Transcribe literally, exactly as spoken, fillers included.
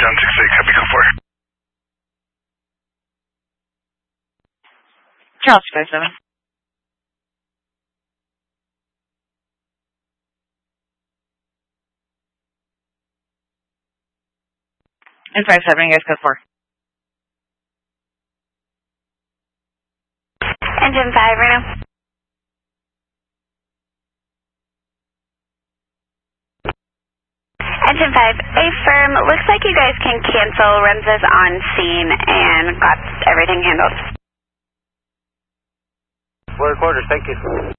John six eight, copy code four. Charles five seven. And five seven, you guys code four. Engine five, Reno. Engine five, affirm. Looks like you guys can cancel. Runs is on scene and got everything handled. Four quarters, thank you.